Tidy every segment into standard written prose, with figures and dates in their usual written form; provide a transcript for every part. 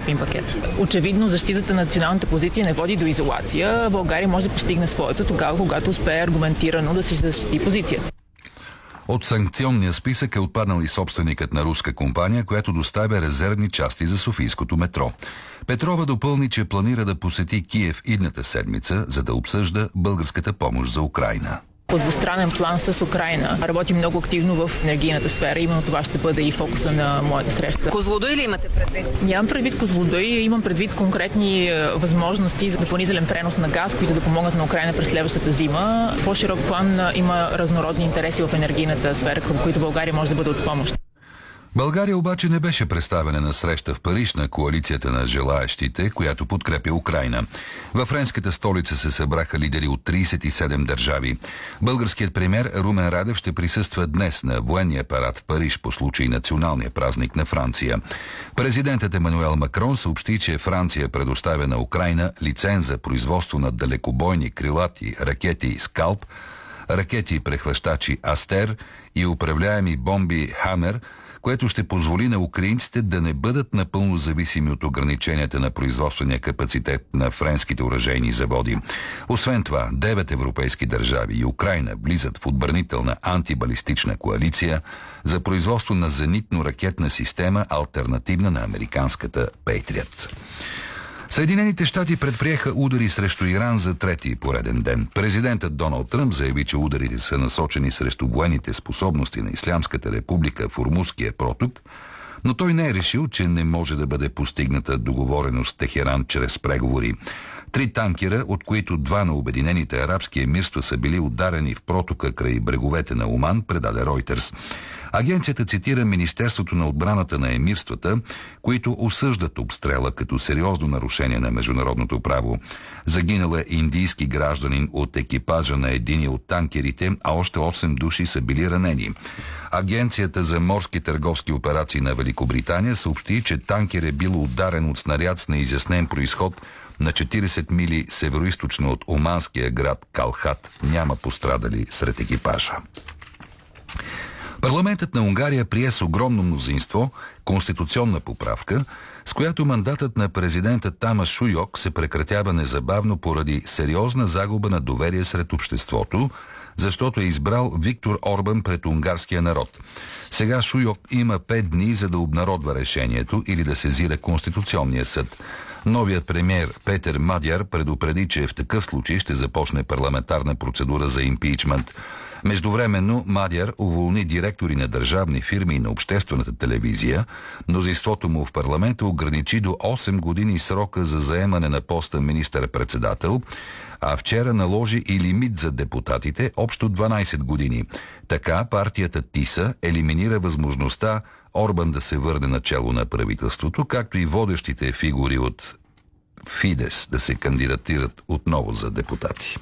подкрепим пакет. Очевидно, защитата на националната позиция не води до изолация. България може да постигне своето тогава, когато успее аргументирано да се защити позицията. От санкционния списък е отпаднал и собственикът на руска компания, която доставя резервни части за софийското метро. Петрова допълни, че планира да посети Киев идната седмица, за да обсъжда българската помощ за Украйна. По двустранен план с Украйна работим много активно в енергийната сфера. Именно това ще бъде и фокуса на моята среща. Козлодуй ли имате предвид? Нямам предвид Козлодуй, имам предвид конкретни възможности за допълнителен пренос на газ, които да помогнат на Украйна през следващата зима. В по-широк план има разнородни интереси в енергийната сфера, към които България може да бъде от помощ. България обаче не беше представена на среща в Париж на коалицията на желаещите, която подкрепя Украйна. Във френската столица се събраха лидери от 37 държави. Българският премиер Румен Радев ще присъства днес на военния парад в Париж по случай националния празник на Франция. Президентът Емануел Макрон съобщи, че Франция предоставя на Украйна лиценз за производство на далекобойни крилати ракети «Скалп», ракети прехващачи «Астер» и управляеми бомби «Хамер», което ще позволи на украинците да не бъдат напълно зависими от ограниченията на производствения капацитет на френските оръжейни заводи. Освен това, 9 европейски държави и Украйна влизат в отбранителна антибалистична коалиция за производство на зенитно-ракетна система, алтернативна на американската Patriot. Съединените щати предприеха удари срещу Иран за трети пореден ден. Президентът Доналд Тръмп заяви, че ударите са насочени срещу военните способности на Ислямската република в Ормузския проток, но той не е решил, че не може да бъде постигната договореност с Техеран чрез преговори. 3 танкера, от които 2 на Обединените арабски емирства, са били ударени в протока край бреговете на Оман, предаде Ройтерс. Агенцията цитира Министерството на отбраната на емирствата, които осъждат обстрела като сериозно нарушение на международното право. Загинал е индийски гражданин от екипажа на единия от танкерите, а още 8 души са били ранени. Агенцията за морски търговски операции на Великобритания съобщи, че танкер е бил ударен от снаряд с неизяснен произход на 40 мили североизточно от оманския град Калхат. Няма пострадали сред екипажа. Парламентът на Унгария прие с огромно мнозинство конституционна поправка, с която мандатът на президента Тамас Шуйок се прекратява незабавно поради сериозна загуба на доверие сред обществото, защото е избрал Виктор Орбан пред унгарския народ. Сега Шуйок има 5 дни за да обнародва решението или да сезира Конституционния съд. Новият премиер Петър Мадяр предупреди, че в такъв случай ще започне парламентарна процедура за импичмент. Междувременно Мадяр уволни директори на държавни фирми и на обществената телевизия. Мнозинството му в парламента ограничи до 8 години срока за заемане на поста министър-председател, а вчера наложи и лимит за депутатите общо 12 години. Така партията ТИСА елиминира възможността Орбан да се върне начело на правителството, както и водещите фигури от Фидес да се кандидатират отново за депутати.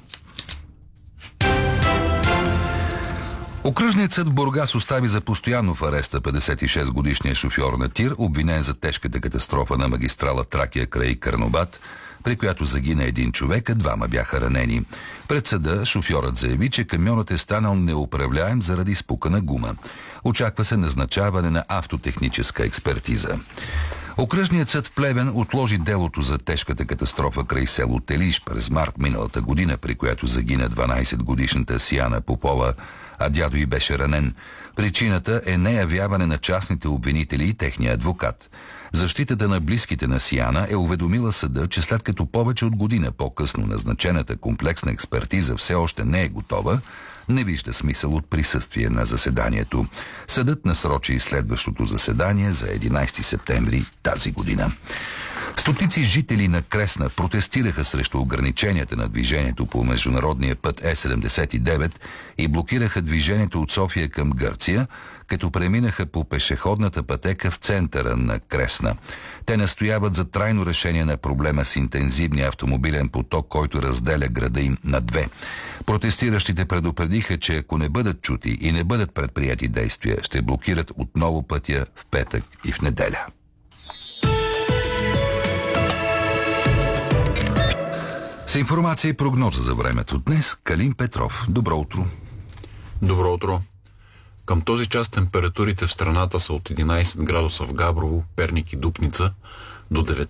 Окръжният съд в Бургас остави за постоянно в ареста 56-годишния шофьор на ТИР, обвинен за тежката катастрофа на магистрала Тракия край Карнобат, при която загина един човек, а 2 бяха ранени. Пред съда шофьорът заяви, че камионът е станал неуправляем заради спукана гума. Очаква се назначаване на автотехническа експертиза. Окръжният съд в Плевен отложи делото за тежката катастрофа край село Телиш през март миналата година, при която загина 12-годишната Сияна Попова, а дядо й беше ранен. Причината е неявяване на частните обвинители и техния адвокат. Защитата на близките на Сияна е уведомила съда, че след като повече от година по-късно назначената комплексна експертиза все още не е готова, не вижда смисъл от присъствие на заседанието. Съдът насрочи следващото заседание за 11 септември тази година. Стотици жители на Кресна протестираха срещу ограниченията на движението по международния път Е79 и блокираха движението от София към Гърция, като преминаха по пешеходната пътека в центъра на Кресна. Те настояват за трайно решение на проблема с интензивния автомобилен поток, който разделя града им на 2. Протестиращите предупредиха, че ако не бъдат чути и не бъдат предприяти действия, ще блокират отново пътя в петък и в неделя. С информация и прогноза за времето днес, Калин Петров. Добро утро. Добро утро. Към този час температурите в страната са от 11 градуса в Габрово, Перник и Дупница до 19